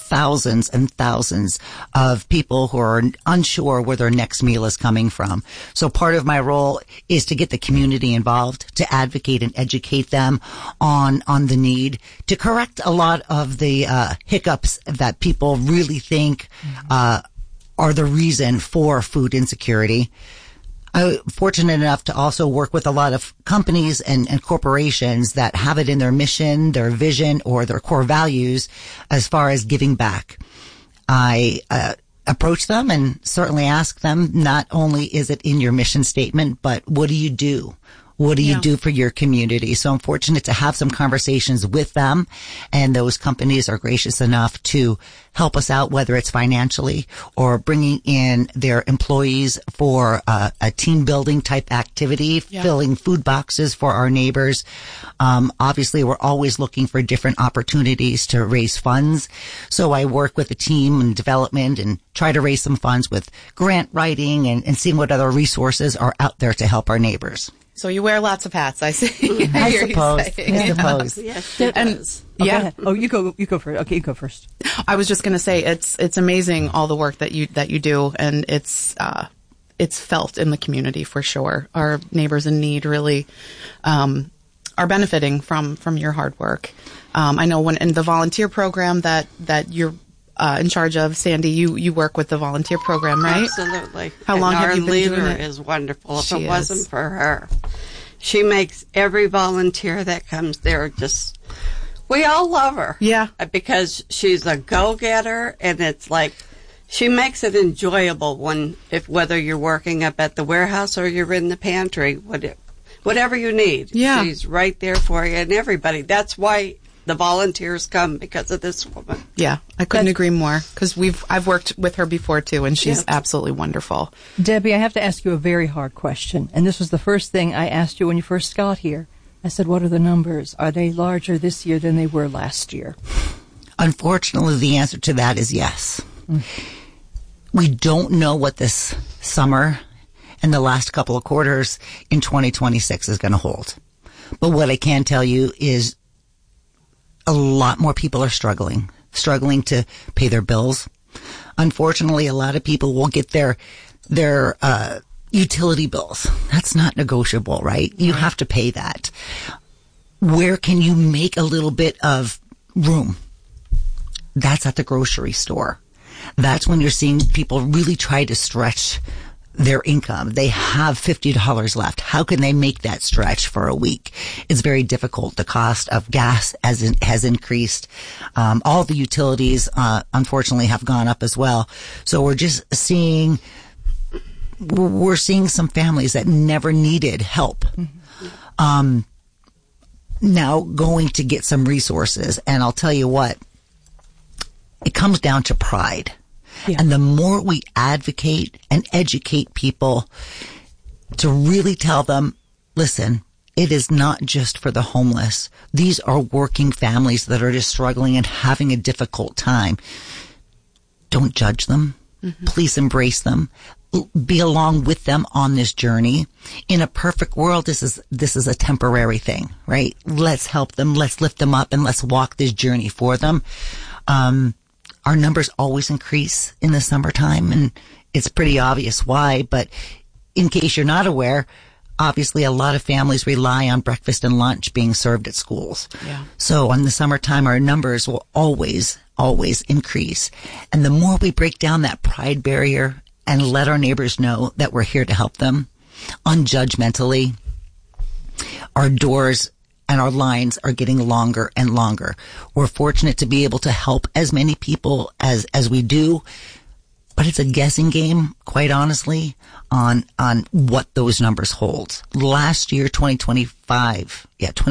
thousands and thousands of people who are unsure where their next meal is coming from. So part of my role is to get the community involved, to advocate and educate them on the need, to correct a lot of the hiccups that people really think are the reason for food insecurity. I'm fortunate enough to also work with a lot of companies and corporations that have it in their mission, their vision, or their core values as far as giving back. I approach them and certainly ask them, not only is it in your mission statement, but what do you do? What do you do for your community? So I'm fortunate to have some conversations with them, and those companies are gracious enough to help us out, whether it's financially or bringing in their employees for a team building type activity, filling food boxes for our neighbors. Obviously, we're always looking for different opportunities to raise funds. So I work with the team in development and try to raise some funds with grant writing and seeing what other resources are out there to help our neighbors. So you wear lots of hats, I see. I suppose. Yes, yeah. Oh, you go first. Okay, you go first. I was just going to say it's amazing all the work that you do, and it's felt in the community for sure. Our neighbors in need really are benefiting from your hard work. I know when in the volunteer program that you're in charge of, Sandy, you work with the volunteer program, right? Absolutely. How long have you been doing it? Our leader is wonderful. If it wasn't for her, she makes every volunteer that comes there just. We all love her. Yeah. Because she's a go-getter, and it's like she makes it enjoyable whether you're working up at the warehouse or you're in the pantry, whatever you need. Yeah. She's right there for you and everybody. That's why the volunteers come, because of this woman. Yeah, I couldn't agree more, because I've worked with her before too, and she's absolutely wonderful. Debbie, I have to ask you a very hard question, and this was the first thing I asked you when you first got here. I said, what are the numbers? Are they larger this year than they were last year? Unfortunately, the answer to that is yes. We don't know what this summer and the last couple of quarters in 2026 is going to hold. But what I can tell you is a lot more people are struggling to pay their bills. Unfortunately, a lot of people will get their utility bills. That's not negotiable, right? You have to pay that. Where can you make a little bit of room? That's at the grocery store. That's when you're seeing people really try to stretch their income. They have $50 left. How can they make that stretch for a week? It's very difficult. The cost of gas has increased. All the utilities, unfortunately, have gone up as well. So we're seeing some families that never needed help. Now going to get some resources. And I'll tell you what, it comes down to pride. Yeah. And the more we advocate and educate people to really tell them, listen, it is not just for the homeless. These are working families that are just struggling and having a difficult time. Don't judge them. Please embrace them. Be along with them on this journey. In a perfect world, this is a temporary thing, right? Let's help them. Let's lift them up, and let's walk this journey for them. Our numbers always increase in the summertime, and it's pretty obvious why. But in case you're not aware, obviously a lot of families rely on breakfast and lunch being served at schools. Yeah. So in the summertime, our numbers will always increase. And the more we break down that pride barrier and let our neighbors know that we're here to help them unjudgmentally, our doors and our lines are getting longer and longer. We're fortunate to be able to help as many people as we do, but it's a guessing game, quite honestly, on what those numbers hold. Last year, 2025,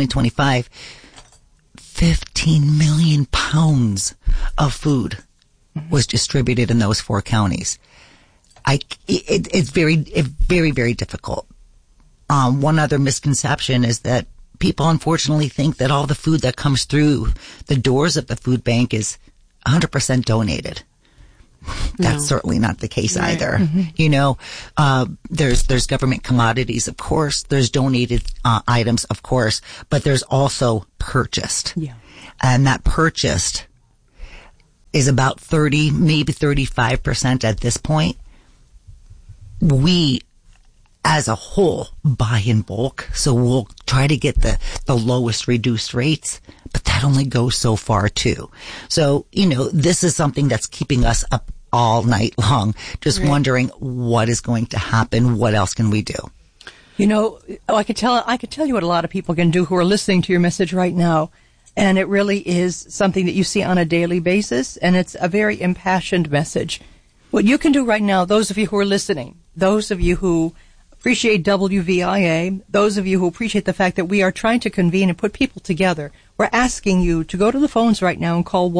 15 million pounds of food was distributed in those 4 counties. It's very, very difficult. One other misconception is that people unfortunately think that all the food that comes through the doors of the food bank is 100% donated. That's certainly not the case either. You know, there's government commodities, of course. There's donated items, of course, but there's also purchased. Yeah. And that purchased is about 30, maybe 35% at this point. We, as a whole, buy in bulk, so we'll try to get the lowest reduced rates, but that only goes so far too. So, this is something that's keeping us up all night long, just wondering what is going to happen, what else can we do? I could tell you what a lot of people can do who are listening to your message right now. And it really is something that you see on a daily basis, and it's a very impassioned message. What you can do right now, those of you who are listening, those of you who appreciate WVIA, those of you who appreciate the fact that we are trying to convene and put people together, we're asking you to go to the phones right now and call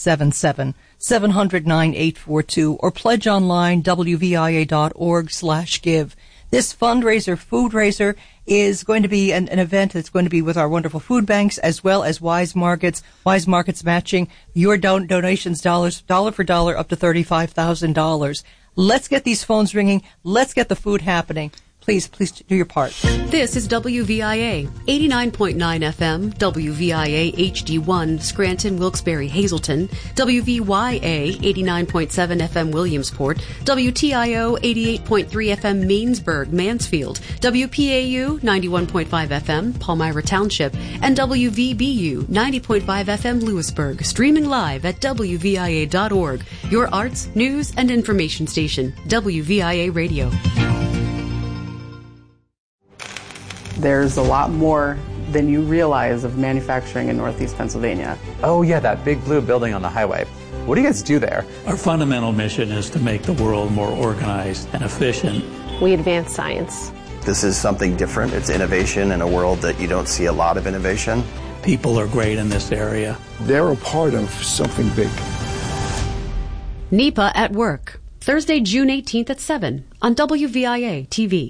1-877-700-9842 or pledge online, wvia.org/give. This fundraiser, food raiser, is going to be an event that's going to be with our wonderful food banks as well as Wise Markets matching your donations dollar for dollar up to $35,000. Let's get these phones ringing. Let's get the food happening. Please do your part. This is WVIA, 89.9 FM, WVIA HD1, Scranton, Wilkes-Barre, Hazleton, WVYA, 89.7 FM, Williamsport, WTIO, 88.3 FM, Mainsburg, Mansfield, WPAU, 91.5 FM, Palmyra Township, and WVBU, 90.5 FM, Lewisburg, streaming live at WVIA.org, your arts, news, and information station, WVIA Radio. There's a lot more than you realize of manufacturing in Northeast Pennsylvania. Oh yeah, that big blue building on the highway. What do you guys do there? Our fundamental mission is to make the world more organized and efficient. We advance science. This is something different. It's innovation in a world that you don't see a lot of innovation. People are great in this area. They're a part of something big. NEPA at Work, Thursday, June 18th at 7 on WVIA TV.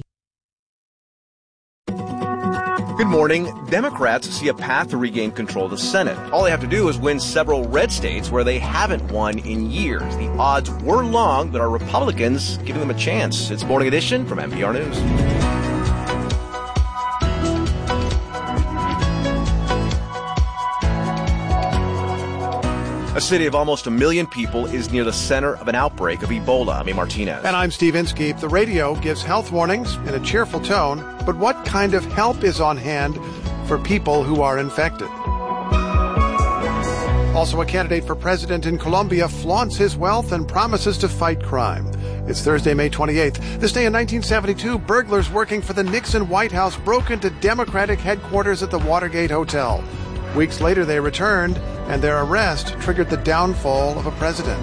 Good morning. Democrats see a path to regain control of the Senate. All they have to do is win several red states where they haven't won in years. The odds were long, but are Republicans giving them a chance? It's Morning Edition from NPR News. A city of almost 1 million people is near the center of an outbreak of Ebola. I'm Martinez. And I'm Steve Inskeep. The radio gives health warnings in a cheerful tone, but what kind of help is on hand for people who are infected? Also, a candidate for president in Colombia flaunts his wealth and promises to fight crime. It's Thursday, May 28th. This day in 1972, burglars working for the Nixon White House broke into Democratic headquarters at the Watergate Hotel. Weeks later, they returned, and their arrest triggered the downfall of a president.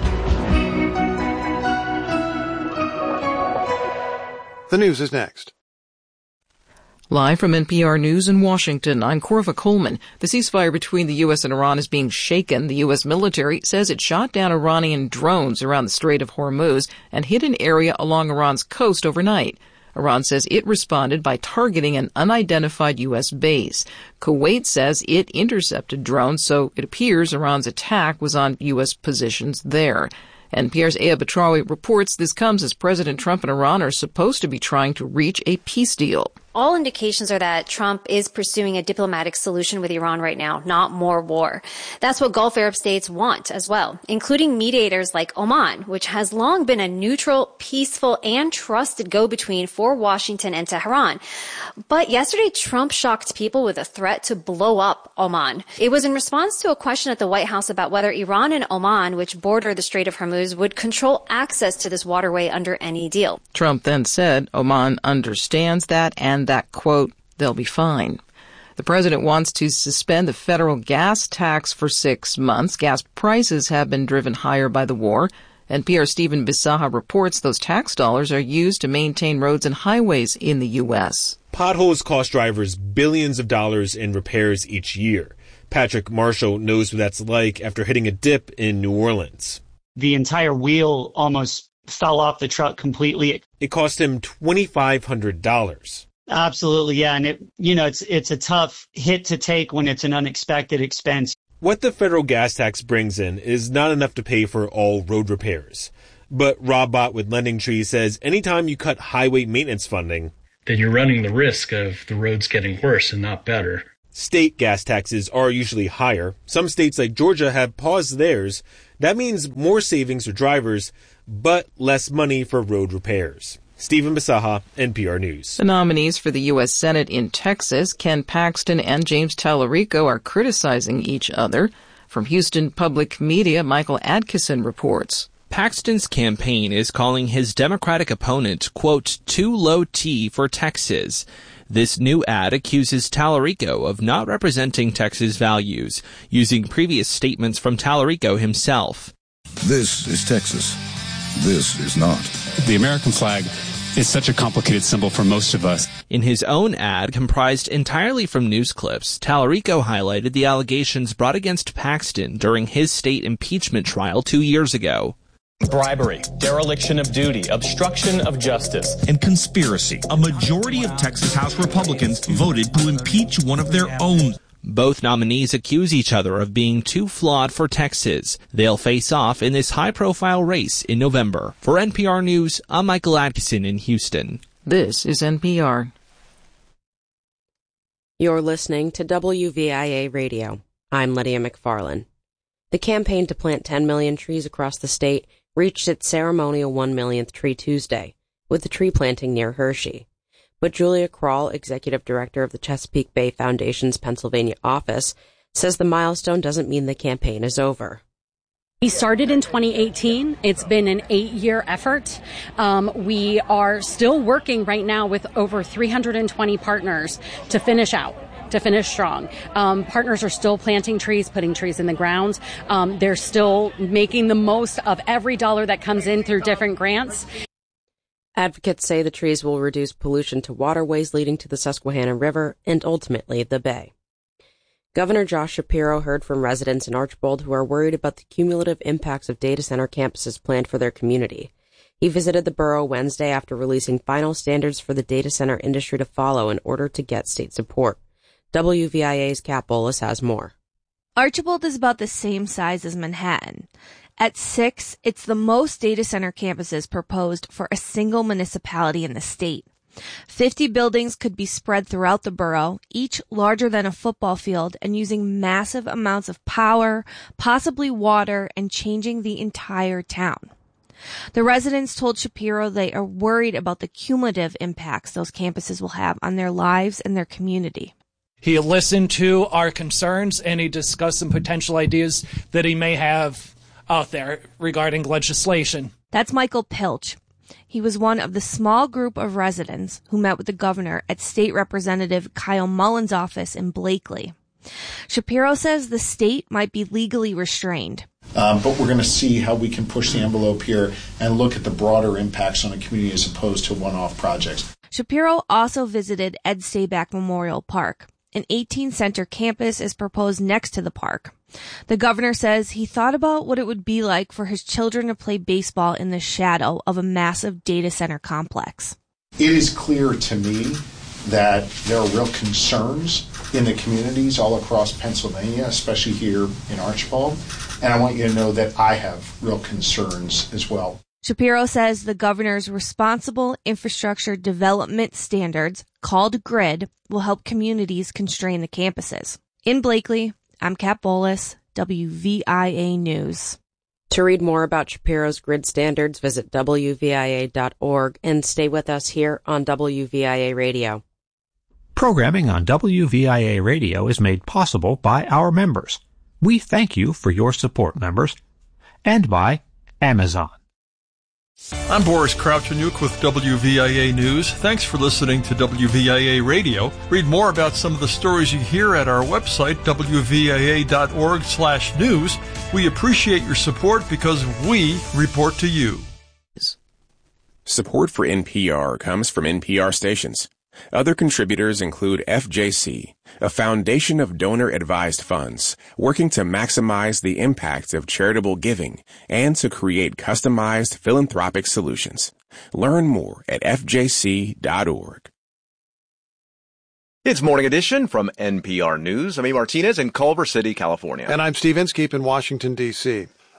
The news is next. Live from NPR News in Washington, I'm Corva Coleman. The ceasefire between the U.S. and Iran is being shaken. The U.S. military says it shot down Iranian drones around the Strait of Hormuz and hit an area along Iran's coast overnight. Iran says it responded by targeting an unidentified U.S. base. Kuwait says it intercepted drones, so it appears Iran's attack was on U.S. positions there. NPR's Aya Batrawi reports this comes as President Trump and Iran are supposed to be trying to reach a peace deal. All indications are that Trump is pursuing a diplomatic solution with Iran right now, not more war. That's what Gulf Arab states want as well, including mediators like Oman, which has long been a neutral, peaceful, and trusted go-between for Washington and Tehran. But yesterday, Trump shocked people with a threat to blow up Oman. It was in response to a question at the White House about whether Iran and Oman, which border the Strait of Hormuz, would control access to this waterway under any deal. Trump then said Oman understands that and that, quote, they'll be fine. The president wants to suspend the federal gas tax for 6 months. Gas prices have been driven higher by the war. NPR's Stephen Bisaha reports those tax dollars are used to maintain roads and highways in the U.S. Potholes cost drivers billions of dollars in repairs each year. Patrick Marshall knows what that's like after hitting a dip in New Orleans. The entire wheel almost fell off the truck completely. It cost him $2,500. Absolutely, yeah. And it's a tough hit to take when it's an unexpected expense. What the federal gas tax brings in is not enough to pay for all road repairs. But Rob Bott with Lending Tree says anytime you cut highway maintenance funding, then you're running the risk of the roads getting worse and not better. State gas taxes are usually higher. Some states like Georgia have paused theirs. That means more savings for drivers, but less money for road repairs. Stephen Bisaha, NPR News. The nominees for the U.S. Senate in Texas, Ken Paxton and James Tallarico, are criticizing each other. From Houston Public Media, Michael Adkison reports. Paxton's campaign is calling his Democratic opponent, quote, too low T for Texas. This new ad accuses Tallarico of not representing Texas values, using previous statements from Tallarico himself. This is Texas. This is not. The American flag is such a complicated symbol for most of us. In his own ad, comprised entirely from news clips, Tallarico highlighted the allegations brought against Paxton during his state impeachment trial 2 years ago. Bribery, dereliction of duty, obstruction of justice, and conspiracy. A majority of Texas House Republicans voted to impeach one of their own. Both nominees accuse each other of being too flawed for Texas. They'll face off in this high-profile race in November. For NPR News, I'm Michael Adkison in Houston. This is NPR. You're listening to WVIA Radio. I'm Lydia McFarlane. The campaign to plant 10 million trees across the state reached its ceremonial 1 millionth tree Tuesday, with the tree planting near Hershey. But Julia Kroll, executive director of the Chesapeake Bay Foundation's Pennsylvania office, says the milestone doesn't mean the campaign is over. We started in 2018. It's been an 8-year effort. We are still working right now with over 320 partners to finish strong. Partners are still planting trees, putting trees in the ground. They're still making the most of every dollar that comes in through different grants. Advocates say the trees will reduce pollution to waterways leading to the Susquehanna River and ultimately the bay. Governor Josh Shapiro heard from residents in Archbold who are worried about the cumulative impacts of data center campuses planned for their community. He visited the borough Wednesday after releasing final standards for the data center industry to follow in order to get state support. WVIA's Kat Bolas has more. Archbold is about the same size as Manhattan. At 6, it's the most data center campuses proposed for a single municipality in the state. 50 buildings could be spread throughout the borough, each larger than a football field and using massive amounts of power, possibly water, and changing the entire town. The residents told Shapiro they are worried about the cumulative impacts those campuses will have on their lives and their community. He listened to our concerns and he discussed some potential ideas that he may have out there regarding legislation. That's Michael Pilch. He was one of the small group of residents who met with the governor at State Representative Kyle Mullen's office in Blakely. Shapiro says the state might be legally restrained. But we're going to see how we can push the envelope here and look at the broader impacts on a community as opposed to one-off projects. Shapiro also visited Ed Stayback Memorial Park. An 18-center campus is proposed next to the park. The governor says he thought about what it would be like for his children to play baseball in the shadow of a massive data center complex. It is clear to me that there are real concerns in the communities all across Pennsylvania, especially here in Archbold, and I want you to know that I have real concerns as well. Shapiro says the governor's responsible infrastructure development standards, called GRID, will help communities constrain the campuses. In Blakely, I'm Kat Bolas, WVIA News. To read more about Shapiro's GRID standards, visit WVIA.org and stay with us here on WVIA Radio. Programming on WVIA Radio is made possible by our members. We thank you for your support, members, and by Amazon. I'm Boris Kravchuk with WVIA News. Thanks for listening to WVIA Radio. Read more about some of the stories you hear at our website, WVIA.org/news. We appreciate your support because we report to you. Support for NPR comes from NPR stations. Other contributors include FJC, a foundation of donor-advised funds working to maximize the impact of charitable giving and to create customized philanthropic solutions. Learn more at fjc.org. It's Morning Edition from NPR News. I'm E. Martinez in Culver City, California. And I'm Steve Inskeep in Washington, D.C.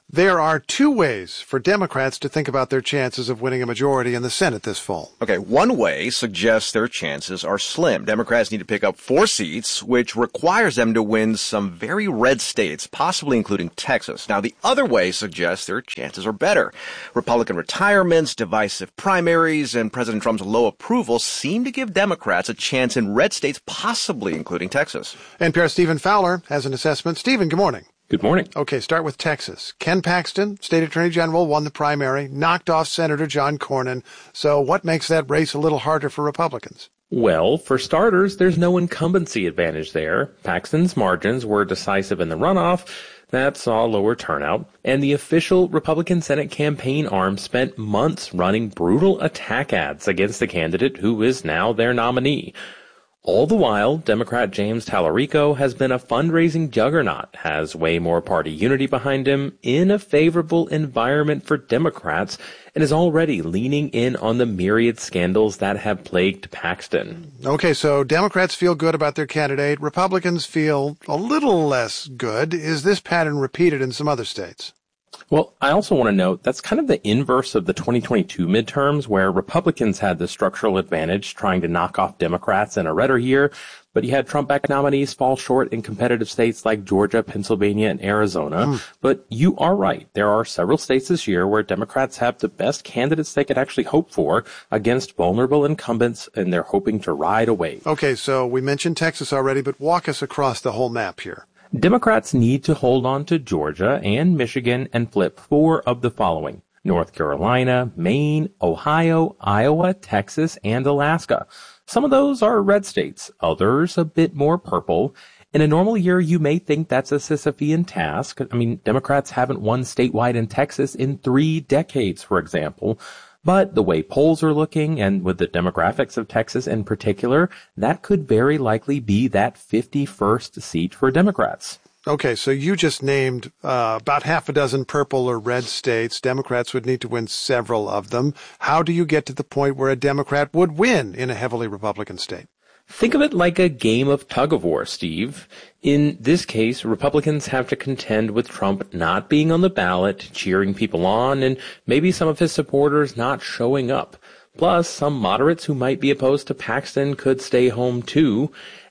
There are two ways for Democrats to think about their chances of winning a majority in the Senate this fall. Okay, one way suggests their chances are slim. Democrats need to pick up 4 seats, which requires them to win some very red states, possibly including Texas. Now, the other way suggests their chances are better. Republican retirements, divisive primaries, and President Trump's low approval seem to give Democrats a chance in red states, possibly including Texas. NPR's Stephen Fowler has an assessment. Stephen, good morning. Good morning. Okay, start with Texas. Ken Paxton, state attorney general, won the primary, knocked off Senator John Cornyn. So what makes that race a little harder for Republicans? Well, for starters, there's no incumbency advantage there. Paxton's margins were decisive in the runoff. That saw lower turnout. And the official Republican Senate campaign arm spent months running brutal attack ads against the candidate who is now their nominee. All the while, Democrat James Talarico has been a fundraising juggernaut, has way more party unity behind him, in a favorable environment for Democrats, and is already leaning in on the myriad scandals that have plagued Paxton. Okay, so Democrats feel good about their candidate. Republicans feel a little less good. Is this pattern repeated in some other states? Well, I also want to note that's kind of the inverse of the 2022 midterms, where Republicans had the structural advantage trying to knock off Democrats in a redder year, but you had Trump-backed nominees fall short in competitive states like Georgia, Pennsylvania, and Arizona. But you are right. There are several states this year where Democrats have the best candidates they could actually hope for against vulnerable incumbents, and they're hoping to ride a wave. Okay, so we mentioned Texas already, but walk us across the whole map here. Democrats need to hold on to Georgia and Michigan and flip 4 of the following: North Carolina, Maine, Ohio, Iowa, Texas, and Alaska. Some of those are red states, others a bit more purple. In a normal year, you may think that's a Sisyphean task. I mean, Democrats haven't won statewide in Texas in 3 decades, for example. But the way polls are looking, and with the demographics of Texas in particular, that could very likely be that 51st seat for Democrats. Okay, so you just named about half a dozen purple or red states. Democrats would need to win several of them. How do you get to the point where a Democrat would win in a heavily Republican state? Think of it like a game of tug-of-war, Steve. In this case, Republicans have to contend with Trump not being on the ballot, cheering people on, and maybe some of his supporters not showing up. Plus, some moderates who might be opposed to Paxton could stay home too.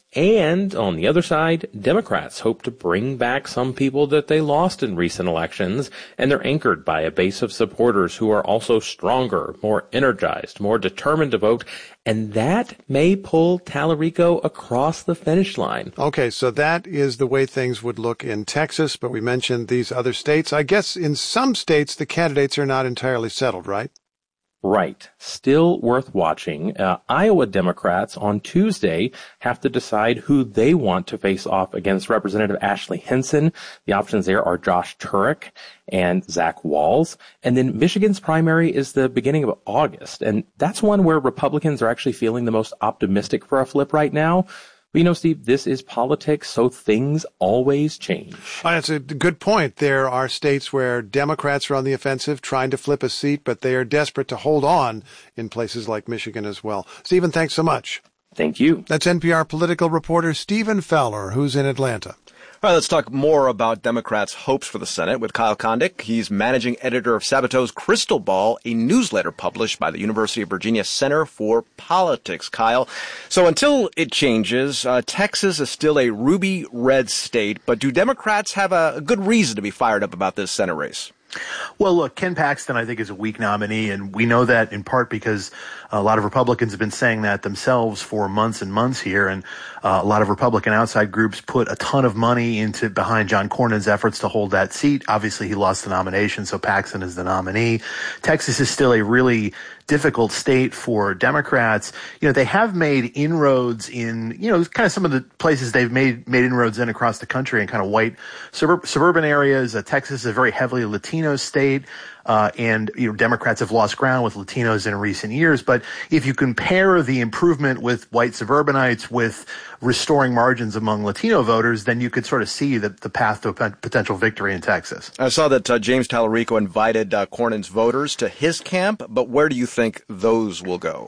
And on the other side, Democrats hope to bring back some people that they lost in recent elections, and they're anchored by a base of supporters who are also stronger, more energized, more determined to vote, and that may pull Talarico across the finish line. Okay, so that is the way things would look in Texas, but we mentioned these other states. I guess in some states the candidates are not entirely settled, right? Right. Still worth watching. Iowa Democrats on Tuesday have to decide who they want to face off against Representative Ashley Hinson. The options there are Josh Turek and Zach Walz. And then Michigan's primary is the beginning of August. And that's one where Republicans are actually feeling the most optimistic for a flip right now. But you know, Steve, this is politics, so things always change. That's a good point. There are states where Democrats are on the offensive trying to flip a seat, but they are desperate to hold on in places like Michigan as well. Stephen, thanks so much. Thank you. That's NPR political reporter Stephen Fowler, who's in Atlanta. All right, let's talk more about Democrats' hopes for the Senate with Kyle Kondik. He's managing editor of Sabato's Crystal Ball, a newsletter published by the University of Virginia Center for Politics. Kyle, so until it changes, Texas is still a ruby red state, but do Democrats have a good reason to be fired up about this Senate race? Well, look, Ken Paxton, I think, is a weak nominee, and we know that in part because a lot of Republicans have been saying that themselves for months and months here, and a lot of Republican outside groups put a ton of money behind John Cornyn's efforts to hold that seat. Obviously, he lost the nomination, so Paxton is the nominee. Texas is still a really difficult state for Democrats. You know, they have made inroads in, you know, kind of some of the places they've made inroads in across the country in kind of white suburban areas. Texas is a very heavily Latino state. And, you know, Democrats have lost ground with Latinos in recent years. But if you compare the improvement with white suburbanites with restoring margins among Latino voters, then you could sort of see the path to a potential victory in Texas. I saw that James Talarico invited Cornyn's voters to his camp, but where do you think those will go?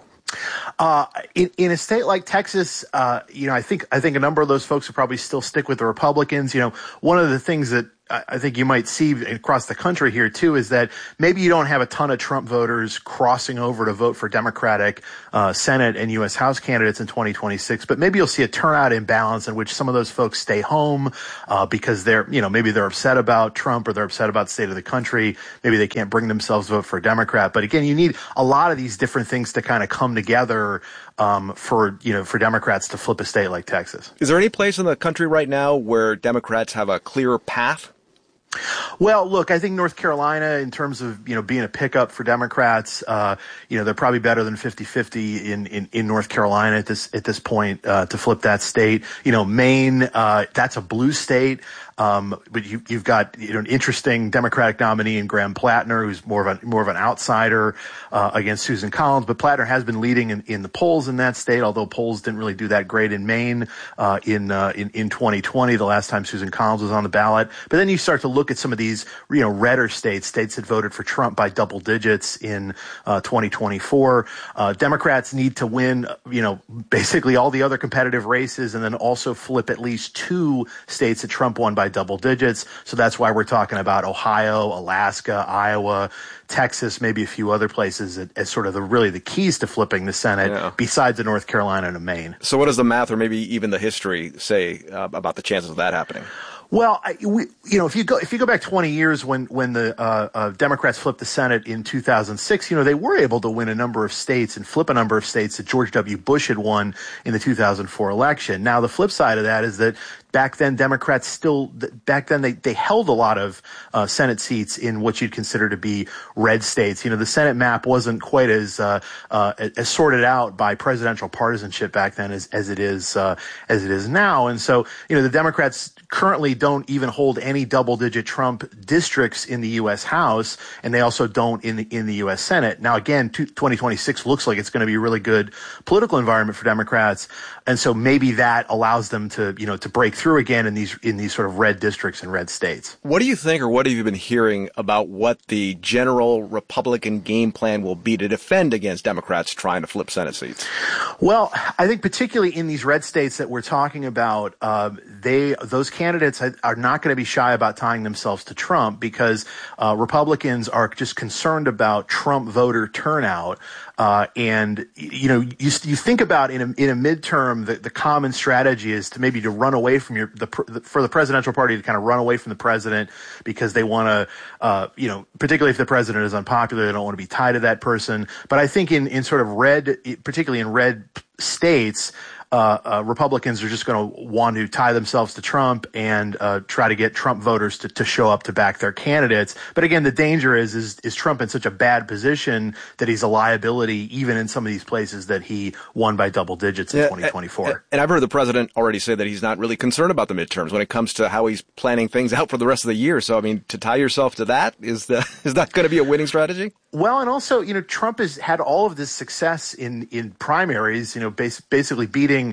In a state like Texas, you know, I think a number of those folks will probably still stick with the Republicans. You know, one of the things that I think you might see across the country here too is that maybe you don't have a ton of Trump voters crossing over to vote for Democratic Senate and U.S. House candidates in 2026, but maybe you'll see a turnout imbalance in which some of those folks stay home because they're, maybe they're upset about Trump or they're upset about the state of the country. Maybe they can't bring themselves to vote for a Democrat. But again, you need a lot of these different things to kind of come together for Democrats to flip a state like Texas. Is there any place in the country right now where Democrats have a clearer path? Well, look, I think North Carolina, in terms of, being a pickup for Democrats, they're probably better than 50-50 in North Carolina at this point, to flip that state. Maine, that's a blue state. But you've got, an interesting Democratic nominee in Graham Plattner, who's more of an outsider, against Susan Collins. But Plattner has been leading in the polls in that state, although polls didn't really do that great in Maine, in 2020, the last time Susan Collins was on the ballot. But then you start to look at some of these, redder states that voted for Trump by double digits in 2024. Democrats need to win, basically all the other competitive races and then also flip at least 2 states that Trump won by double digits. So that's why we're talking about Ohio, Alaska, Iowa, Texas, maybe a few other places as sort of the keys to flipping the Senate, besides the North Carolina and Maine. So what does the math or maybe even the history say about the chances of that happening? Well, if you go back 20 years when the Democrats flipped the Senate in 2006, they were able to win a number of states and flip a number of states that George W. Bush had won in the 2004 election. Now, the flip side of that is that back then, Democrats they held a lot of Senate seats in what you'd consider to be red states. The Senate map wasn't quite as sorted out by presidential partisanship back then as it is now. And so, the Democrats currently don't even hold any double-digit Trump districts in the U.S. House, and they also don't in the U.S. Senate. Now, again, 2026 looks like it's going to be a really good political environment for Democrats, and so maybe that allows them to break through again in these sort of red districts and red states. What do you think, or what have you been hearing about what the general Republican game plan will be to defend against Democrats trying to flip Senate seats? Well, I think particularly in these red states that we're talking about, those candidates are not going to be shy about tying themselves to Trump because Republicans are just concerned about Trump voter turnout. And you think about in a midterm, the common strategy is to maybe to run away from for the presidential party to kind of run away from the president because they want to, particularly if the president is unpopular, they don't want to be tied to that person. But I think in sort of particularly in red states, Republicans are just going to want to tie themselves to Trump and try to get Trump voters to show up to back their candidates. But again, the danger is Trump in such a bad position that he's a liability even in some of these places that he won by double digits in 2024. And I've heard the president already say that he's not really concerned about the midterms when it comes to how he's planning things out for the rest of the year. So, I mean, to tie yourself to that, is that going to be a winning strategy? Well, and also, Trump has had all of this success in primaries, basically beating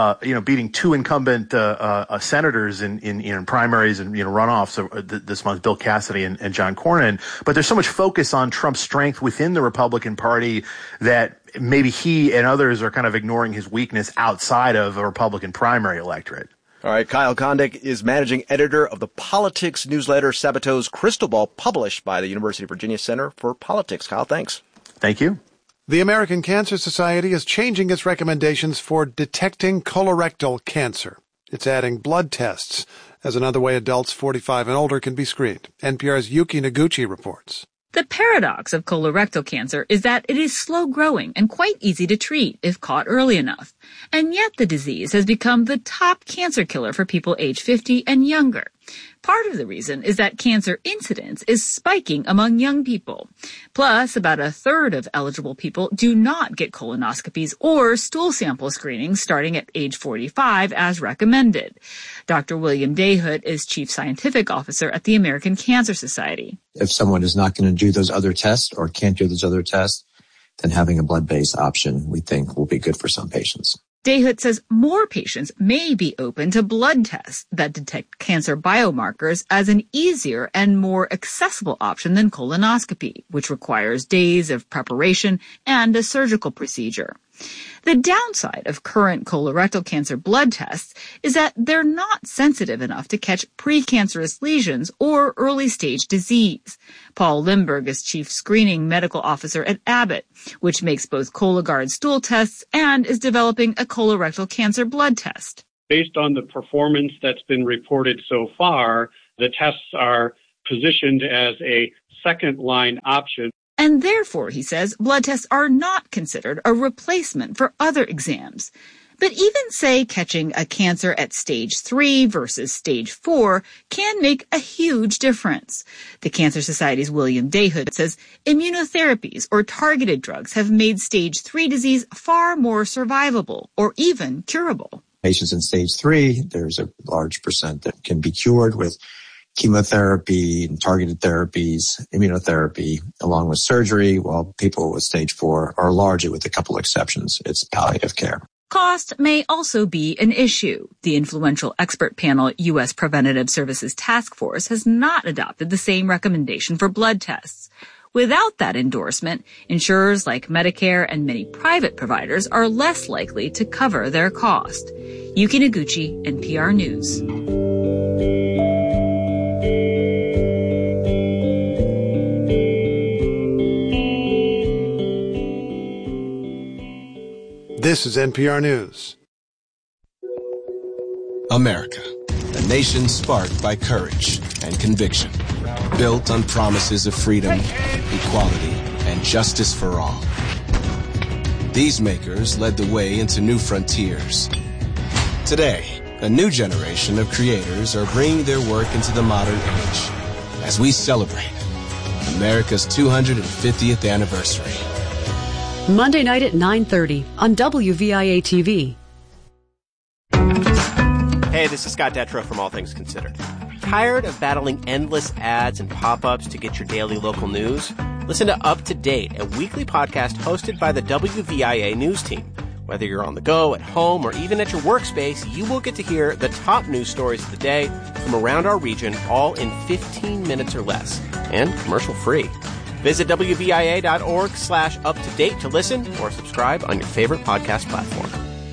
2 incumbent senators in primaries and runoffs this month, Bill Cassidy and John Cornyn. But there's so much focus on Trump's strength within the Republican Party that maybe he and others are kind of ignoring his weakness outside of a Republican primary electorate. All right, Kyle Kondik is managing editor of the politics newsletter Sabatow's Crystal Ball, published by the University of Virginia Center for Politics. Kyle, thanks. Thank you. The American Cancer Society is changing its recommendations for detecting colorectal cancer. It's adding blood tests as another way adults 45 and older can be screened. NPR's Yuki Noguchi reports. The paradox of colorectal cancer is that it is slow-growing and quite easy to treat if caught early enough. And yet the disease has become the top cancer killer for people age 50 and younger. Part of the reason is that cancer incidence is spiking among young people. Plus, about a third of eligible people do not get colonoscopies or stool sample screenings starting at age 45 as recommended. Dr. William Dayhood is Chief Scientific Officer at the American Cancer Society. If someone is not going to do those other tests or can't do those other tests, then having a blood-based option, we think, will be good for some patients. Dayhood says more patients may be open to blood tests that detect cancer biomarkers as an easier and more accessible option than colonoscopy, which requires days of preparation and a surgical procedure. The downside of current colorectal cancer blood tests is that they're not sensitive enough to catch precancerous lesions or early-stage disease. Paul Limburg is Chief Screening Medical Officer at Abbott, which makes both Cologuard stool tests and is developing a colorectal cancer blood test. Based on the performance that's been reported so far, the tests are positioned as a second-line option. And therefore, he says, blood tests are not considered a replacement for other exams. But even, say, catching a cancer at stage 3 versus stage 4 can make a huge difference. The Cancer Society's William Dayhood says immunotherapies or targeted drugs have made stage 3 disease far more survivable or even curable. Patients in stage 3, there's a large percent that can be cured with chemotherapy and targeted therapies, immunotherapy, along with surgery, while people with stage 4 are largely, with a couple exceptions, it's palliative care. Cost may also be an issue. The influential expert panel U.S. Preventative Services Task Force has not adopted the same recommendation for blood tests. Without that endorsement, insurers like Medicare and many private providers are less likely to cover their cost. Yuki Noguchi, NPR News. This is NPR News. America, a nation sparked by courage and conviction, built on promises of freedom, equality, and justice for all. These makers led the way into new frontiers. Today, a new generation of creators are bringing their work into the modern age as we celebrate America's 250th anniversary. Monday night at 9:30 on WVIA-TV. Hey, this is Scott Detrow from All Things Considered. Tired of battling endless ads and pop-ups to get your daily local news? Listen to Up to Date, a weekly podcast hosted by the WVIA news team. Whether you're on the go, at home, or even at your workspace, you will get to hear the top news stories of the day from around our region, all in 15 minutes or less, and commercial-free. Visit WVIA.org/up-to-date to listen or subscribe on your favorite podcast platform.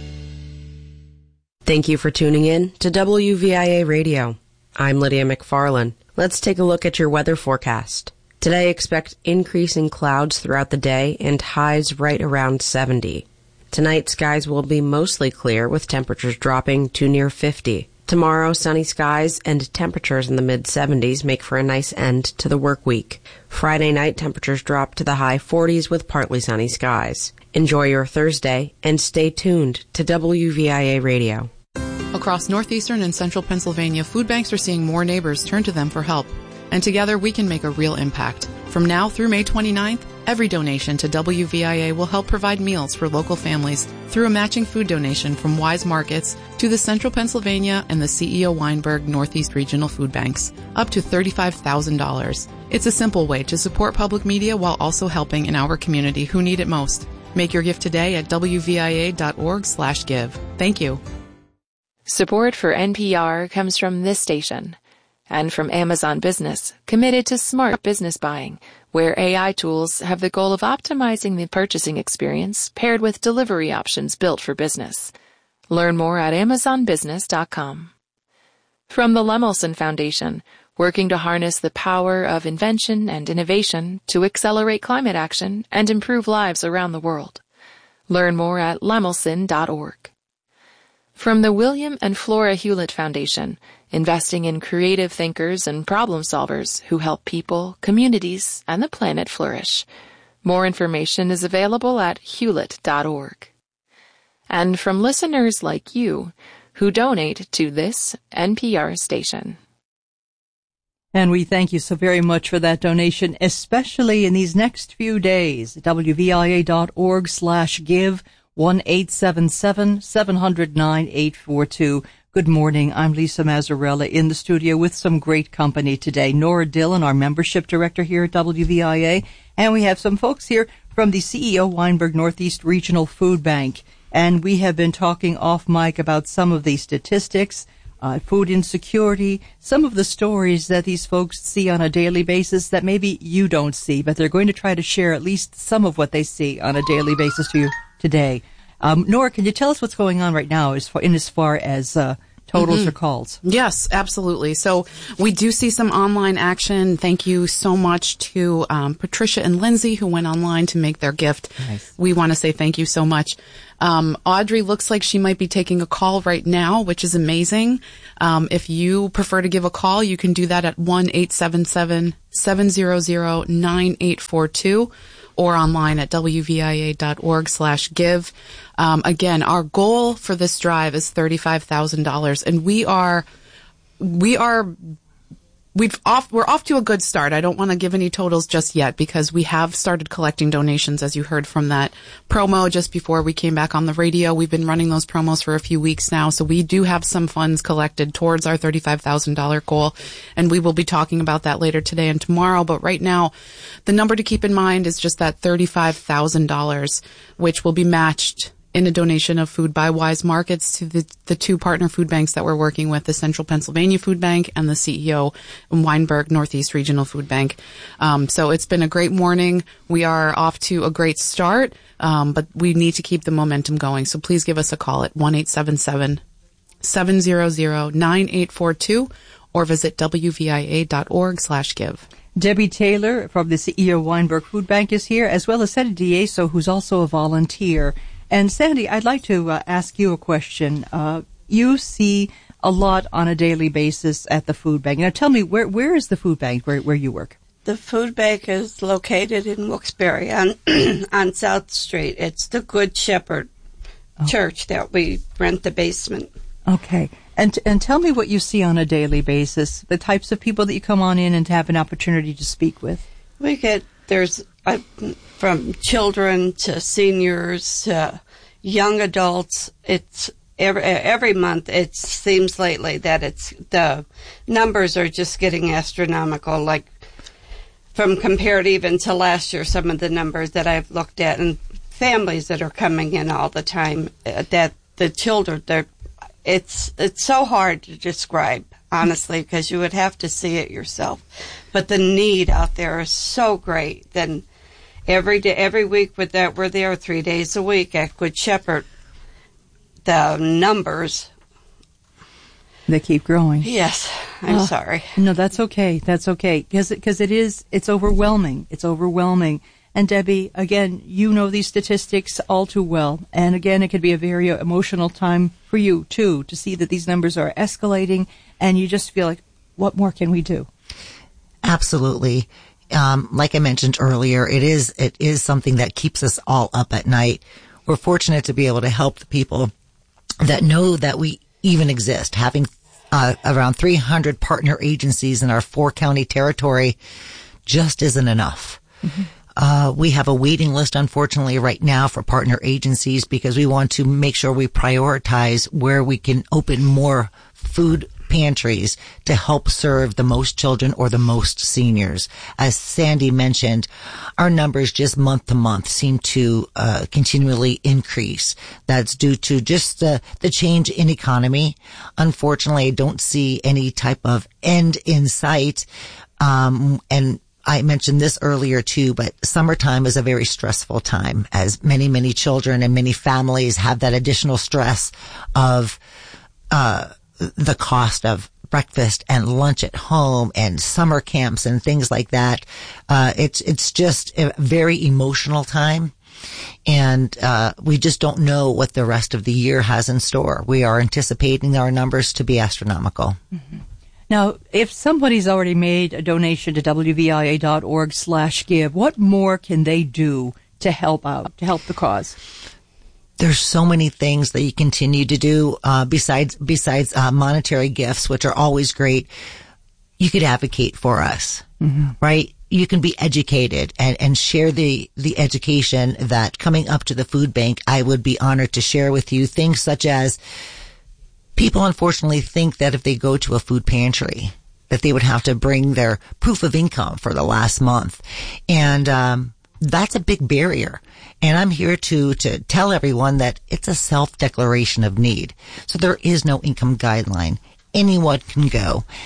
Thank you for tuning in to WVIA Radio. I'm Lydia McFarlane. Let's take a look at your weather forecast. Today, expect increasing clouds throughout the day and highs right around 70. Tonight, skies will be mostly clear with temperatures dropping to near 50. Tomorrow, sunny skies and temperatures in the mid-70s make for a nice end to the work week. Friday night, temperatures drop to the high 40s with partly sunny skies. Enjoy your Thursday and stay tuned to WVIA Radio. Across northeastern and central Pennsylvania, food banks are seeing more neighbors turn to them for help. And together we can make a real impact. From now through May 29th, every donation to WVIA will help provide meals for local families through a matching food donation from Wise Markets to the Central Pennsylvania and the CEO Weinberg Northeast Regional Food Banks, up to $35,000. It's a simple way to support public media while also helping in our community who need it most. Make your gift today at WVIA.org/give. Thank you. Support for NPR comes from this station and from Amazon Business, committed to smart business buying, where AI tools have the goal of optimizing the purchasing experience paired with delivery options built for business. Learn more at AmazonBusiness.com. From the Lemelson Foundation, working to harness the power of invention and innovation to accelerate climate action and improve lives around the world. Learn more at lemelson.org. From the William and Flora Hewlett Foundation, investing in creative thinkers and problem solvers who help people, communities, and the planet flourish. More information is available at hewlett.org. And from listeners like you who donate to this NPR station. And we thank you so very much for that donation, especially in these next few days. WVIA.org/give. 1-877-700-9842. Good morning. I'm Lisa Mazzarella in the studio with some great company today. Nora Dillon, our membership director here at WVIA. And we have some folks here from the CEO Weinberg Northeast Regional Food Bank. And we have been talking off mic about some of these statistics, food insecurity, some of the stories that these folks see on a daily basis that maybe you don't see, but they're going to try to share at least some of what they see on a daily basis to you today. Nora, can you tell us what's going on right now as far as totals or calls? Yes, absolutely. So we do see some online action. Thank you so much to Patricia and Lindsay who went online to make their gift. Nice. We want to say thank you so much. Audrey looks like she might be taking a call right now, which is amazing. If you prefer to give a call, you can do that at 1-877-700-9842 or online at wvia.org/give. Again, our goal for this drive is $35,000, and we're off to a good start. I don't want to give any totals just yet because we have started collecting donations, as you heard from that promo just before we came back on the radio. We've been running those promos for a few weeks now, so we do have some funds collected towards our $35,000 goal, and we will be talking about that later today and tomorrow. But right now, the number to keep in mind is just that $35,000, which will be matched in a donation of food by Wise Markets to the two partner food banks that we're working with, the Central Pennsylvania Food Bank and the CEO Weinberg Northeast Regional Food Bank. So it's been a great morning. We are off to a great start, but we need to keep the momentum going. So please give us a call at 1-877-700-9842 or visit wvia.org/give. Debbie Taylor from the CEO Weinberg Food Bank is here, as well as Sandy Dieso, who's also a volunteer. And Sandy, I'd like to ask you a question. You see a lot on a daily basis at the food bank. Now tell me, where is the food bank where you work? The food bank is located in Wilkes-Barre on South Street. It's the Good Shepherd Church that we rent the basement. Okay. And tell me what you see on a daily basis, the types of people that you come on in and have an opportunity to speak with. There's from children to seniors to young adults. It's every month. It seems lately that the numbers are just getting astronomical. Like from compared even to last year, some of the numbers that I've looked at, and families that are coming in all the time. That the children, it's so hard to describe, honestly, because you would have to see it yourself. But the need out there is so great. Then every week with that, we're there 3 days a week at Good Shepherd. The numbers, they keep growing. Yes, I'm sorry. No, that's okay. That's okay. Because it's overwhelming. It's overwhelming. And Debbie, again, you know these statistics all too well. And again, it could be a very emotional time for you, too, to see that these numbers are escalating and you just feel like, what more can we do? Absolutely. Like I mentioned earlier, it is something that keeps us all up at night. We're fortunate to be able to help the people that know that we even exist. Having around 300 partner agencies in our 4-county territory just isn't enough. Mm-hmm. We have a waiting list, unfortunately, right now for partner agencies because we want to make sure we prioritize where we can open more food pantries to help serve the most children or the most seniors. As Sandy mentioned, our numbers just month to month seem to continually increase. That's due to just the change in economy. Unfortunately, I don't see any type of end in sight. And I mentioned this earlier too, but summertime is a very stressful time as many, many children and many families have that additional stress of the cost of breakfast and lunch at home and summer camps and things like that. It's just a very emotional time. And we just don't know what the rest of the year has in store. We are anticipating our numbers to be astronomical. Mm-hmm. Now, if somebody's already made a donation to wvia.org/give, what more can they do to help out, to help the cause? There's so many things that you continue to do besides monetary gifts, which are always great. You could advocate for us, mm-hmm. right? You can be educated and share the education that coming up to the food bank, I would be honored to share with you. Things such as people unfortunately think that if they go to a food pantry, that they would have to bring their proof of income for the last month. And that's a big barrier. And I'm here to tell everyone that it's a self-declaration of need. So there is no income guideline. Anyone can go.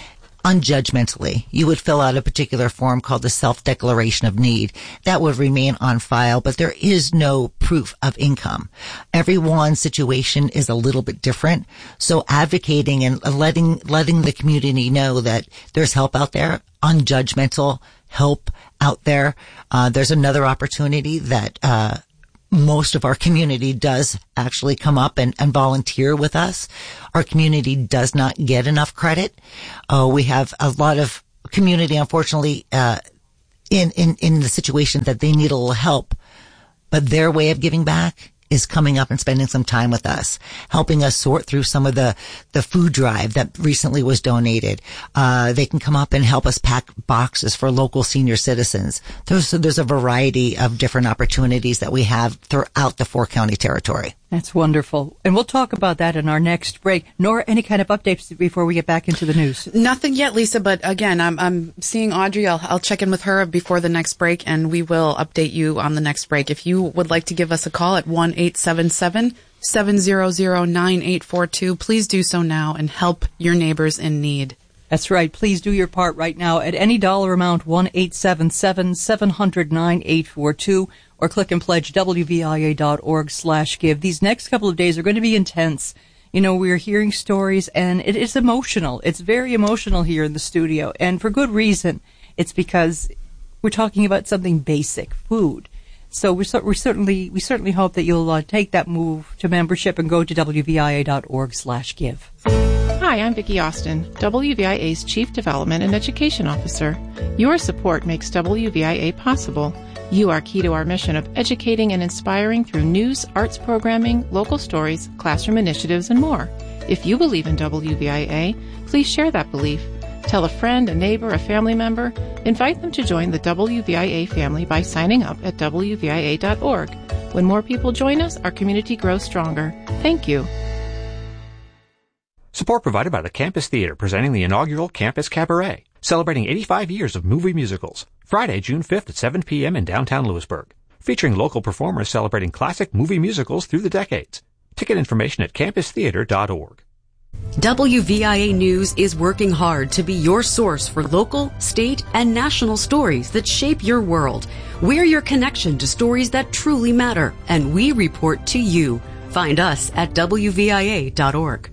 unjudgmentally. You would fill out a particular form called the self-declaration of need. That would remain on file, but there is no proof of income. Everyone's situation is a little bit different. So advocating and letting the community know that there's help out there, unjudgmental help out there. There's another opportunity that most of our community does actually come up and volunteer with us. Our community does not get enough credit. We have a lot of community, unfortunately, in the situation that they need a little help, but their way of giving back is coming up and spending some time with us, helping us sort through some of the food drive that recently was donated. They can come up and help us pack boxes for local senior citizens. There's a variety of different opportunities that we have throughout the 4-county territory. That's wonderful. And we'll talk about that in our next break. Nora, any kind of updates before we get back into the news? Nothing yet, Lisa, but again, I'm seeing Audrey. I'll check in with her before the next break, and we will update you on the next break. If you would like to give us a call at 1-877-700-9842, please do so now and help your neighbors in need. That's right. Please do your part right now at any dollar amount, 1-877-700-9842, or click and pledge wvia.org/give. These next couple of days are going to be intense. You know, we're hearing stories, and it is emotional. It's very emotional here in the studio, and for good reason. It's because we're talking about something basic, food. So we certainly hope that you'll take that move to membership and go to wvia.org/give. Hi, I'm Vicki Austin, WVIA's Chief Development and Education Officer. Your support makes WVIA possible. You are key to our mission of educating and inspiring through news, arts programming, local stories, classroom initiatives, and more. If you believe in WVIA, please share that belief. Tell a friend, a neighbor, a family member. Invite them to join the WVIA family by signing up at WVIA.org. When more people join us, our community grows stronger. Thank you. Support provided by the Campus Theater, presenting the inaugural Campus Cabaret, celebrating 85 years of movie musicals. Friday, June 5th at 7 p.m. in downtown Lewisburg, featuring local performers celebrating classic movie musicals through the decades. Ticket information at campustheater.org. WVIA News is working hard to be your source for local, state, and national stories that shape your world. We're your connection to stories that truly matter, and we report to you. Find us at WVIA.org.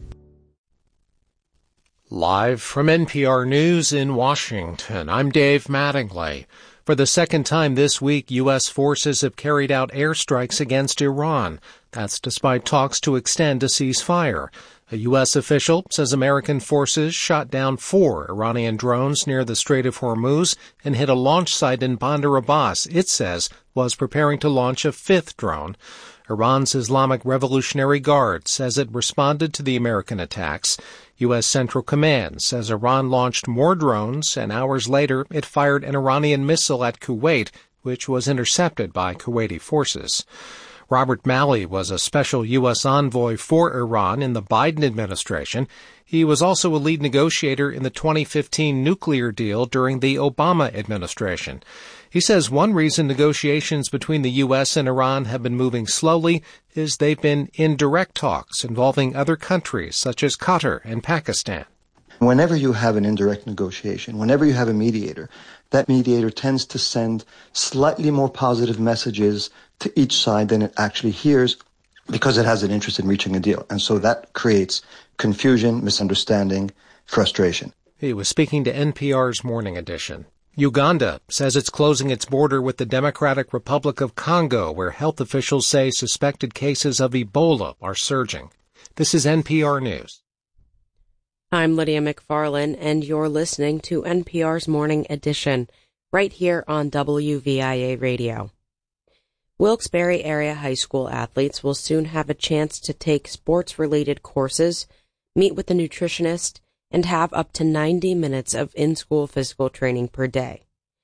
Live from NPR News in Washington, I'm Dave Mattingly. For the second time this week, U.S. forces have carried out airstrikes against Iran. That's despite talks to extend a ceasefire. A U.S. official says American forces shot down 4 Iranian drones near the Strait of Hormuz and hit a launch site in Bandar Abbas it says was preparing to launch a 5th drone. Iran's Islamic Revolutionary Guard says it responded to the American attacks. U.S. Central Command says Iran launched more drones, and hours later it fired an Iranian missile at Kuwait, which was intercepted by Kuwaiti forces. Robert Malley was a special U.S. envoy for Iran in the Biden administration. He was also a lead negotiator in the 2015 nuclear deal during the Obama administration. He says one reason negotiations between the U.S. and Iran have been moving slowly is they've been in direct talks involving other countries such as Qatar and Pakistan. Whenever you have an indirect negotiation, whenever you have a mediator, that mediator tends to send slightly more positive messages to each side than it actually hears because it has an interest in reaching a deal. And so that creates confusion, misunderstanding, frustration. He was speaking to NPR's Morning Edition. Uganda says it's closing its border with the Democratic Republic of Congo, where health officials say suspected cases of Ebola are surging. This is NPR News. I'm Lydia McFarlane, and you're listening to NPR's Morning Edition, right here on WVIA Radio. Wilkes-Barre area high school athletes will soon have a chance to take sports-related courses, meet with a nutritionist, and have up to 90 minutes of in-school physical training per day.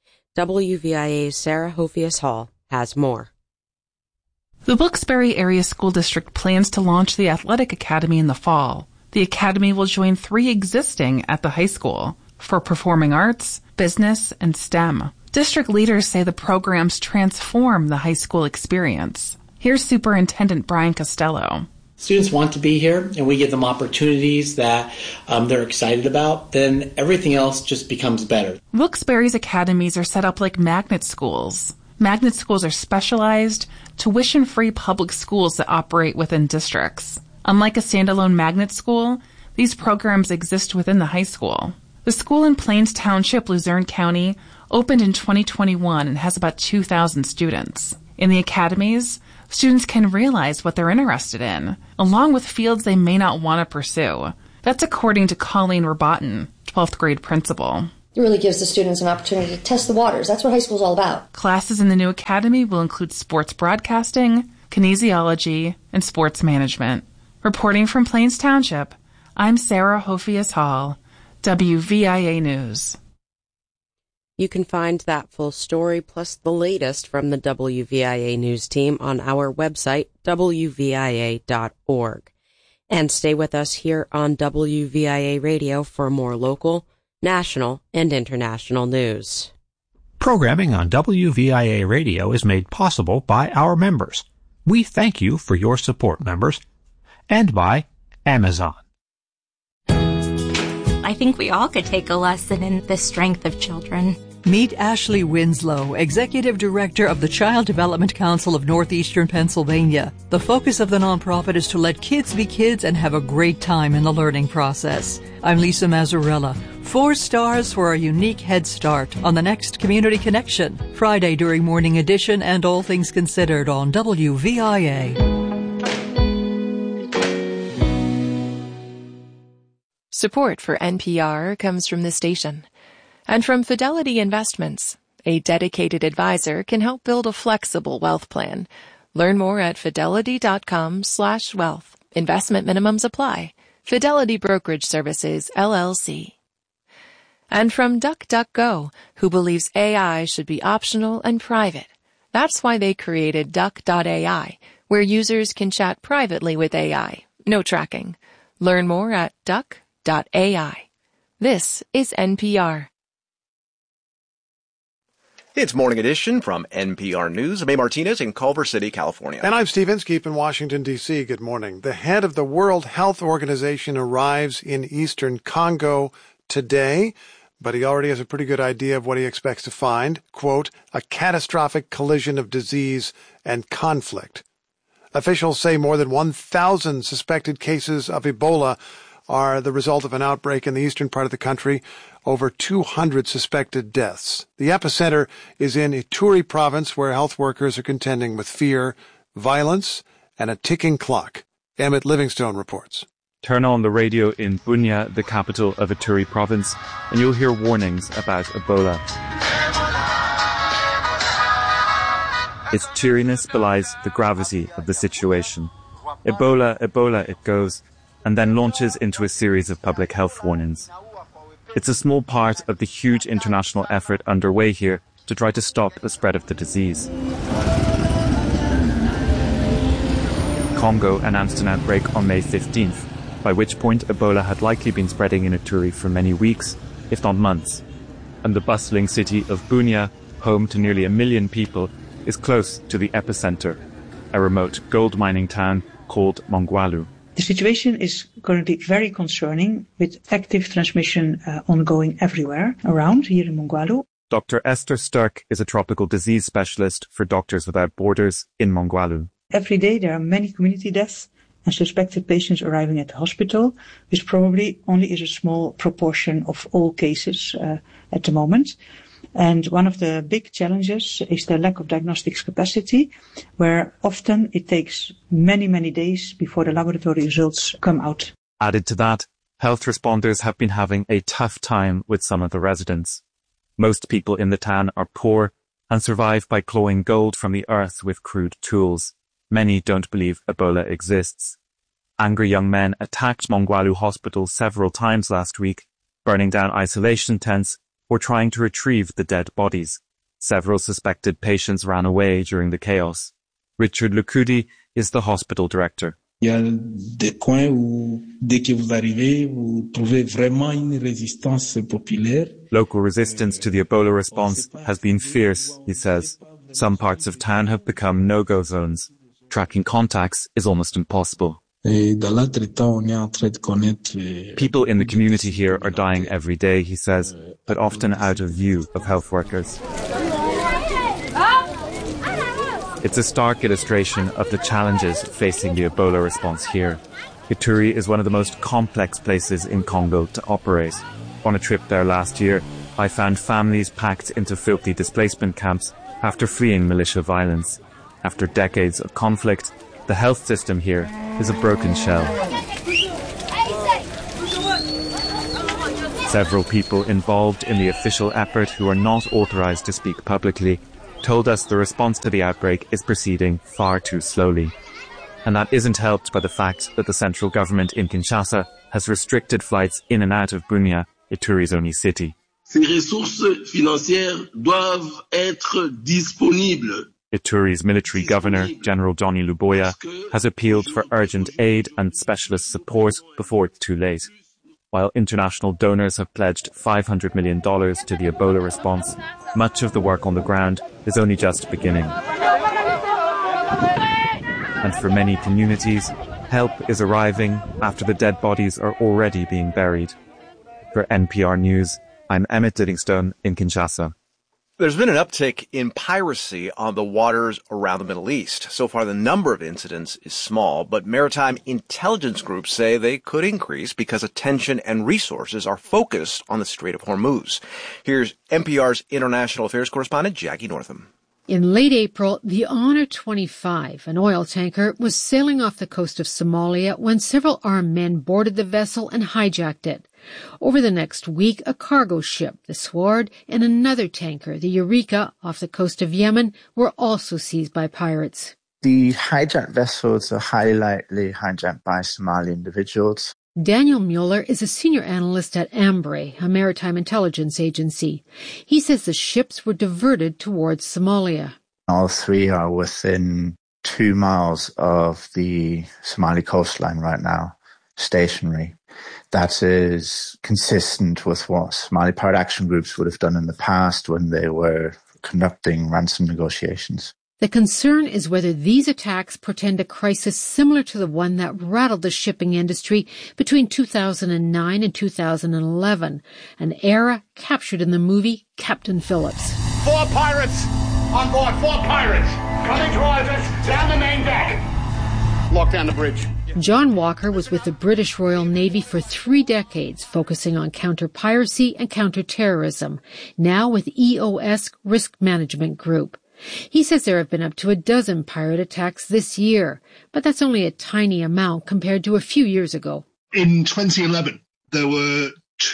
WVIA's Sarah Hofius Hall has more. The Wilkes-Barre Area School District plans to launch the Athletic Academy in the fall. The academy will join 3 existing at the high school for performing arts, business, and STEM. District leaders say the programs transform the high school experience. Here's Superintendent Brian Costello. students want to be here and we give them opportunities that they're excited about, then everything else just becomes better. Wilkes-Barre's academies are set up like magnet schools. Magnet schools are specialized, tuition-free public schools that operate within districts. Unlike a standalone magnet school, these programs exist within the high school. The school in Plains Township, Luzerne County, opened in 2021 and has about 2,000 students. In the academies, students can realize what they're interested in, along with fields they may not want to pursue. That's according to Colleen Rabotin, 12th grade principal. It really gives the students an opportunity to test the waters. That's what high school is all about. Classes in the new academy will include sports broadcasting, kinesiology, and sports management. Reporting from Plains Township, I'm Sarah Hophius Hall, WVIA News. You can find that full story plus the latest from the WVIA News team on our website, wvia.org. And stay with us here on WVIA Radio for more local, national, and international news. Programming on WVIA Radio is made possible by our members. We thank you for your support, members. And by Amazon. I think we all could take a lesson in the strength of children. Meet Ashley Winslow, Executive Director of the Child Development Council of Northeastern Pennsylvania. The focus of the nonprofit is to let kids be kids and have a great time in the learning process. I'm Lisa Mazzarella. 4 stars for a unique head start on the next Community Connection, Friday during Morning Edition and All Things Considered on WVIA. Support for NPR comes from the station and from Fidelity Investments. A dedicated advisor can help build a flexible wealth plan. Learn more at fidelity.com/wealth. Investment minimums apply. Fidelity Brokerage Services, LLC. And from DuckDuckGo, who believes AI should be optional and private. That's why they created Duck.ai, where users can chat privately with AI. No tracking. Learn more at Duck.ai. This is NPR. It's Morning Edition from NPR News. I'm A. Martinez in Culver City, California. And I'm Steve Inskeep in Washington, D.C. Good morning. The head of the World Health Organization arrives in eastern Congo today, but he already has a pretty good idea of what he expects to find. Quote, a catastrophic collision of disease and conflict. Officials say more than 1,000 suspected cases of Ebola are the result of an outbreak in the eastern part of the country. Over 200 suspected deaths. The epicenter is in Ituri province, where health workers are contending with fear, violence, and a ticking clock. Emmett Livingstone reports. Turn on the radio in Bunia, the capital of Ituri province, and you'll hear warnings about Ebola. Its cheeriness belies the gravity of the situation. Ebola, Ebola, it goes, and then launches into a series of public health warnings. It's a small part of the huge international effort underway here to try to stop the spread of the disease. Congo announced an outbreak on May 15th, by which point Ebola had likely been spreading in Ituri for many weeks, if not months. And the bustling city of Bunia, home to nearly 1 million people, is close to the epicenter, a remote gold mining town called Mongwalu. The situation is currently very concerning, with active transmission ongoing everywhere around here in Mongwalu. Dr. Esther Sturck is a tropical disease specialist for Doctors Without Borders in Mongwalu. Every day there are many community deaths and suspected patients arriving at the hospital, which probably only is a small proportion of all cases at the moment. And one of the big challenges is the lack of diagnostics capacity, where often it takes many, many days before the laboratory results come out. Added to that, health responders have been having a tough time with some of the residents. Most people in the town are poor and survive by clawing gold from the earth with crude tools. Many don't believe Ebola exists. Angry young men attacked Mongwalu Hospital several times last week, burning down isolation tents or trying to retrieve the dead bodies. Several suspected patients ran away during the chaos. Richard Lukudi is the hospital director. Il y a des coins où, dès que vous arrivez, vous trouvez vraiment une résistance populaire. Local resistance to the Ebola response has been fierce, he says. Some parts of town have become no-go zones. Tracking contacts is almost impossible. People in the community here are dying every day, he says, but often out of view of health workers. It's a stark illustration of the challenges facing the Ebola response here. Ituri is one of the most complex places in Congo to operate. On a trip there last year, I found families packed into filthy displacement camps after fleeing militia violence. After decades of conflict, the health system here is a broken shell. Several people involved in the official effort who are not authorized to speak publicly told us the response to the outbreak is proceeding far too slowly. And that isn't helped by the fact that the central government in Kinshasa has restricted flights in and out of Bunia, Ituri's only city. Ces ressources financières doivent être disponibles. Ituri's military governor, General Johnny Luboya, has appealed for urgent aid and specialist support before it's too late. While international donors have pledged $500 million to the Ebola response, much of the work on the ground is only just beginning. And for many communities, help is arriving after the dead bodies are already being buried. For NPR News, I'm Emmett Livingstone in Kinshasa. There's been an uptick in piracy on the waters around the Middle East. So far, the number of incidents is small, but maritime intelligence groups say they could increase because attention and resources are focused on the Strait of Hormuz. Here's NPR's international affairs correspondent, Jackie Northam. In late April, the Honor 25, an oil tanker, was sailing off the coast of Somalia when several armed men boarded the vessel and hijacked it. Over the next week, a cargo ship, the Sword, and another tanker, the Eureka, off the coast of Yemen, were also seized by pirates. The hijacked vessels are highly likely hijacked by Somali individuals. Daniel Mueller is a senior analyst at AMBRE, a maritime intelligence agency. He says the ships were diverted towards Somalia. All three are within 2 miles of the Somali coastline right now, stationary. That is consistent with what Somali pirate action groups would have done in the past when they were conducting ransom negotiations. The concern is whether these attacks portend a crisis similar to the one that rattled the shipping industry between 2009 and 2011, an era captured in the movie Captain Phillips. 4 pirates on board, 4 pirates coming towards us down the main deck. Lock down the bridge. John Walker was with the British Royal Navy for 3 decades, focusing on counter-piracy and counter-terrorism, now with EOS Risk Management Group. He says there have been up to 12 pirate attacks this year, but that's only a tiny amount compared to a few years ago. In 2011, there were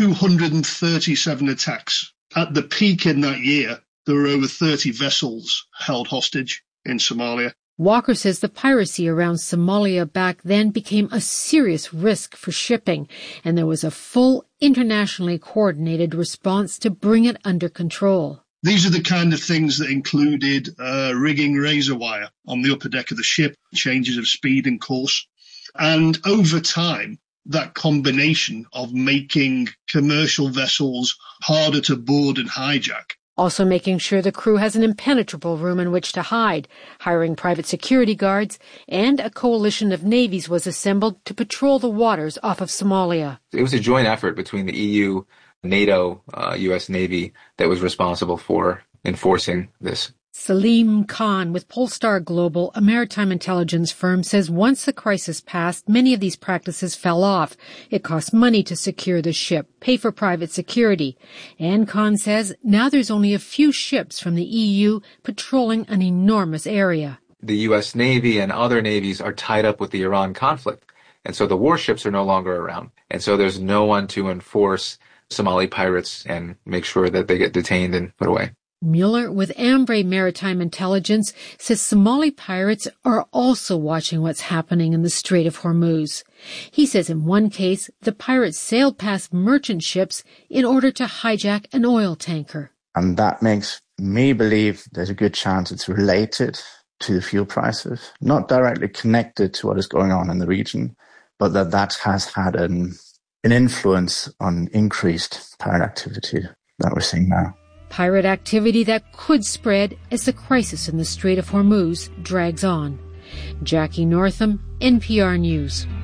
237 attacks. At the peak in that year, there were over 30 vessels held hostage in Somalia. Walker says the piracy around Somalia back then became a serious risk for shipping, and there was a full internationally coordinated response to bring it under control. These are the kind of things that included rigging razor wire on the upper deck of the ship, changes of speed and course. And over time, that combination of making commercial vessels harder to board and hijack. Also making sure the crew has an impenetrable room in which to hide, hiring private security guards, and a coalition of navies was assembled to patrol the waters off of Somalia. It was a joint effort between the EU, NATO, U.S. Navy that was responsible for enforcing this. Salim Khan with Polestar Global, a maritime intelligence firm, says once the crisis passed, many of these practices fell off. It cost money to secure the ship, pay for private security. And Khan says now there's only a few ships from the EU patrolling an enormous area. The U.S. Navy and other navies are tied up with the Iran conflict, and so the warships are no longer around. And so there's no one to enforce Somali pirates and make sure that they get detained and put away. Mueller with Ambrey Maritime Intelligence says Somali pirates are also watching what's happening in the Strait of Hormuz. He says in one case, the pirates sailed past merchant ships in order to hijack an oil tanker. And that makes me believe there's a good chance it's related to the fuel prices, not directly connected to what is going on in the region, but that has had an influence on increased pirate activity that we're seeing now. Pirate activity that could spread as the crisis in the Strait of Hormuz drags on. Jackie Northam, NPR News.